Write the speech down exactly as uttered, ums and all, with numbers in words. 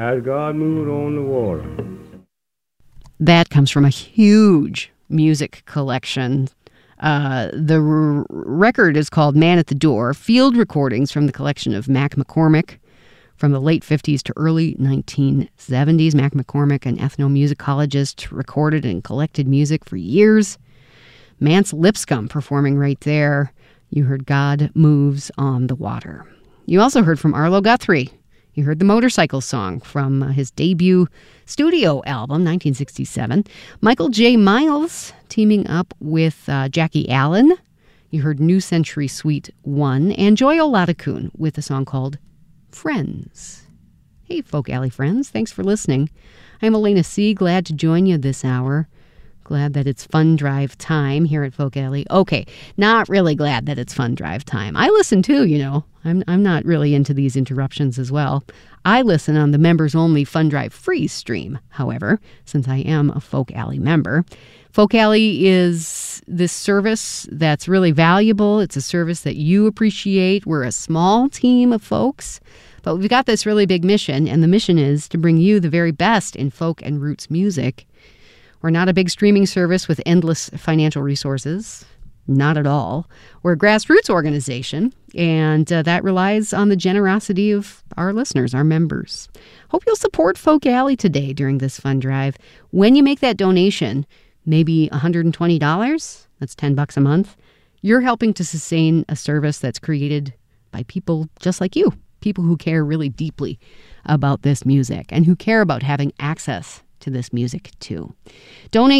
as God moved on the water. That comes from a huge music collection. Uh, the r- record is called Man at the Door, field recordings from the collection of Mac McCormick from the late fifties to early nineteen seventies. Mac McCormick, an ethnomusicologist, recorded and collected music for years. Mance Lipscomb performing right there. You heard God Moves on the Water. You also heard from Arlo Guthrie. You heard the Motorcycle Song from uh, his debut studio album, nineteen sixty-seven. Michael J. Miles teaming up with uh, Jackie Allen. You heard New Century Suite one. And Joy Oladokun with a song called Friends. Hey, Folk Alley friends. Thanks for listening. I'm Elena C. Glad to join you this hour. Glad that it's fun drive time here at Folk Alley. Okay, not really glad that it's fun drive time. I listen too, you know. I'm I'm not really into these interruptions as well. I listen on the members-only Fun Drive Free stream, however, since I am a Folk Alley member. Folk Alley is this service that's really valuable. It's a service that you appreciate. We're a small team of folks, but we've got this really big mission, and the mission is to bring you the very best in folk and roots music. We're not a big streaming service with endless financial resources. Not at all. We're a grassroots organization, and uh, that relies on the generosity of our listeners, our members. Hope you'll support Folk Alley today during this fun drive. When you make that donation, maybe one hundred twenty dollars, that's ten bucks a month, you're helping to sustain a service that's created by people just like you, people who care really deeply about this music and who care about having access to this music too. Donate